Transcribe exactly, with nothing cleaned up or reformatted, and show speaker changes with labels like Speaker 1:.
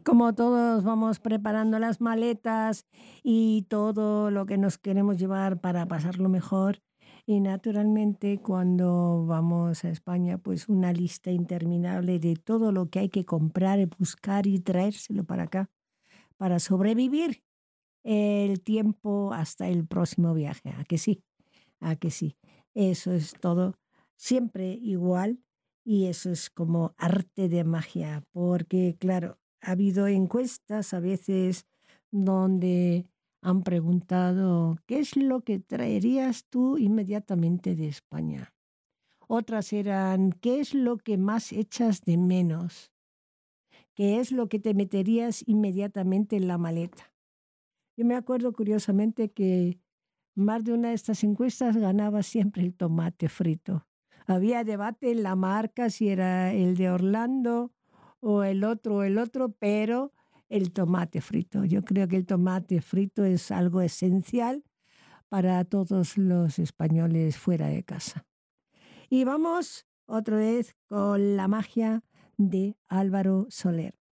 Speaker 1: Como todos vamos preparando las maletas y todo lo que nos queremos llevar para pasarlo mejor. Y naturalmente cuando vamos a España, pues una lista interminable de todo lo que hay que comprar, buscar y traérselo para acá, para sobrevivir el tiempo hasta el próximo viaje. ¿A que sí? ¿A que sí? Eso es todo siempre igual y eso es como arte de magia, porque claro, ha habido encuestas a veces donde han preguntado qué es lo que traerías tú inmediatamente de España. Otras eran qué es lo que más echas de menos, qué es lo que te meterías inmediatamente en la maleta. Yo me acuerdo curiosamente que más de una de estas encuestas ganaba siempre el tomate frito. Había debate en la marca si era el de Orlando o el otro o el otro, pero el tomate frito. Yo creo que el tomate frito es algo esencial para todos los españoles fuera de casa. Y vamos otra vez con la magia de Álvaro Soler.